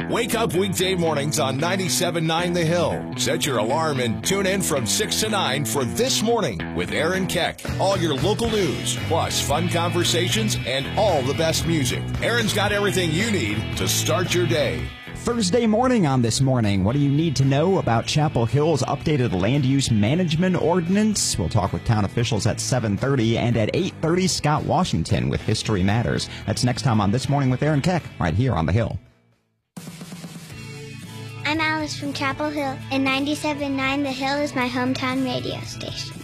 Wake up weekday mornings on 97.9 The Hill. Set your alarm and tune in from 6 to 9 for This Morning with Aaron Keck. All your local news, plus fun conversations and all the best music. Aaron's got everything you need to start your day. Thursday morning on This Morning, what do you need to know about Chapel Hill's updated land use management ordinance? We'll talk with town officials at 7:30, and at 8:30, Scott Washington with History Matters. That's next time on This Morning with Aaron Keck, right here on The Hill. I'm Alice from Chapel Hill, and 97.9 The Hill is my hometown radio station.